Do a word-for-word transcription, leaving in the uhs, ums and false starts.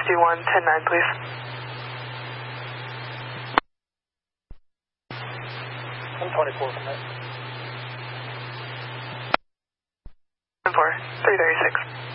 fifty-one ten nine, please. one twenty-four from that. four, three thirty-six.